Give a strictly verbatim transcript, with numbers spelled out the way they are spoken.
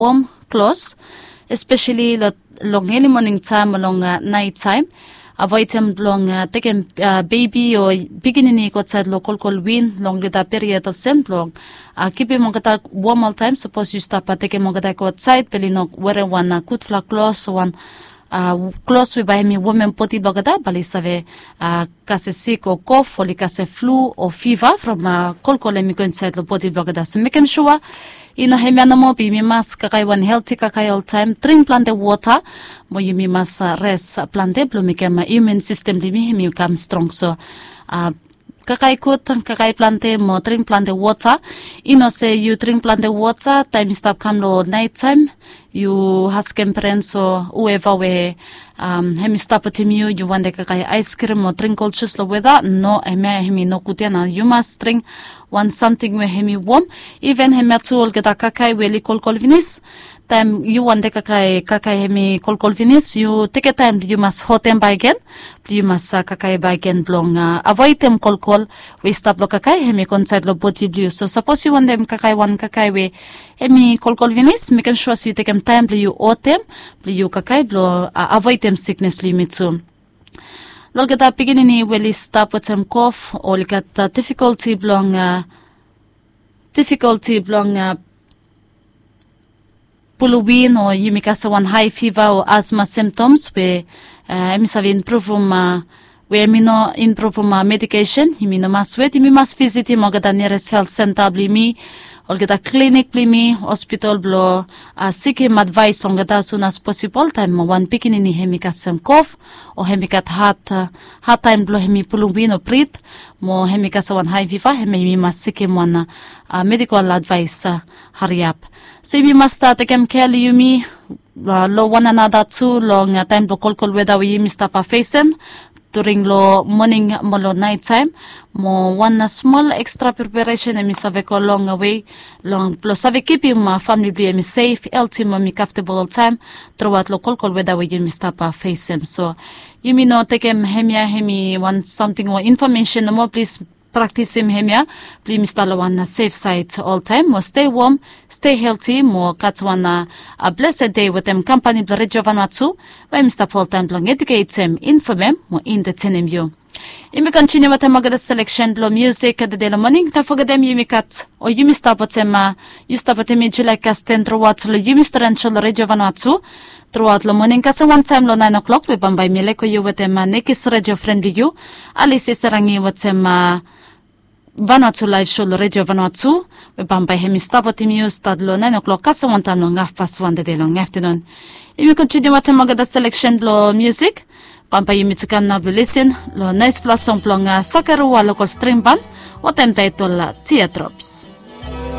warm clothes, especially lo long early morning time, long uh, night time. Avoid them long uh, taking uh, baby or beginning outside local call wind long the period of same long. Uh, keep him on warm all time. Suppose you stop at taking monga outside, belly no wearing one uh, good flat clothes, one uh, clothes we buy me woman potty blogada, balisave uh, kase sick or cough, or kase flu or fever from uh, call call me go inside the potty blogada. So make him sure. Ino hemiana mo bi mi mas kakai one healthy kakai all time drink plenty water mo yumi mas uh, rest uh, plenty blo mi kema immune system di mi hemi come strong so uh, kakai kut kakai plenty mo drink plenty water ino say you drink plenty water time stop come lo night time you haskem parents so whoever we um hemi stop at you you want the kakai ice cream or drink cold juice lo weather no hemi hemi no kutiana you must drink one something we hemi warm even hemi tool geta kakai we li kol kol vinis time you want the kakai kakai hemi kol kol vinis you take a time you must hot them by again you must uh, kakai by again blong uh, avoid them kol kol we stop lo kakai hemi conside lo body blue so suppose you want them kakai one kakai we hemi kol kol vinis make sure you take them time you hot them you kakai blo uh, avoid them sickness limit so Look at that beginning will stop with some cough or look at uh, difficulty belong uh, difficulty belong uh, puluwin or you make us one high fever or asthma symptoms where uh, I'm having improve from uh, where me no improve from uh, medication he me no must wait me must visit him or get the nearest health center bli me or get a clinic bli me hospital blo uh, seek him advice on get as soon as possible time one picking in him make some cough or him make heart uh, heart time blo him puluwin or breathe mo him make one high fever him me must seek him one uh, uh, medical advice uh, hurry up so we must start again care you me uh, lo one another too long uh, time blo call call weather we mister pa facing during lo morning mo lo night time mo one small extra preparation e mi save ko long away long plus save keep my family be me safe healthy mo mi comfortable all time throughout local call weather we mi stop face him so you me no take him hemia hemi want something or information more please practice him hemia please mister one safe side all time mo stay warm stay healthy mo kat one a blessed day with them company the Radio Vanuatu where mister Paul time long educate him inform mo entertain you imi continue with them magada selection blo music at the day morning ta forget them you kat or you mister but them you stop at me July casten throughout lo you mister and Radio Vanuatu throughout the morning kasi one time lo nine o'clock we bambay mile ko you with them nekis radio friend you alice sarangi with them Vanuatu live show lo Radio Vanuatu we bambay hemi stop at me start lo nine o'clock kasi one time long half past one the day long afternoon imi continue with them magada selection blo music bambay yumi tukam na listen lo nice flash song plong sakaru wa local stream band what time title Teardrops.